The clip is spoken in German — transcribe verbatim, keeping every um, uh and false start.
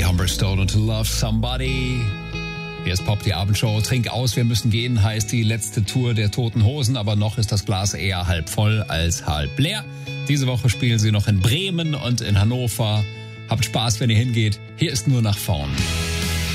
Humberstone und Love Somebody. Hier ist Pop, die Abendshow. Trink aus, wir müssen gehen, heißt die letzte Tour der Toten Hosen. Aber noch ist das Glas eher halb voll als halb leer. Diese Woche spielen sie noch in Bremen und in Hannover. Habt Spaß, wenn ihr hingeht. Hier ist nur nach vorn.